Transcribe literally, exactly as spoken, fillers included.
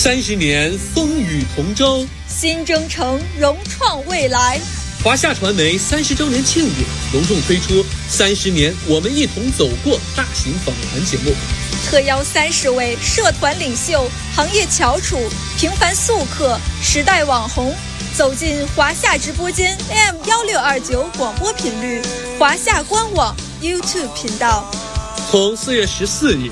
三十年风雨同舟， 新征程融创未来。 华夏传媒三十周年庆典隆重推出三十年我们一同走过大型访谈节目， 特邀三十位社团领袖、行业翘楚、平凡素客、时代网红，走进华夏直播间 A M 一六二九广播频率、华夏官网 YouTube 频道。 从四月十四日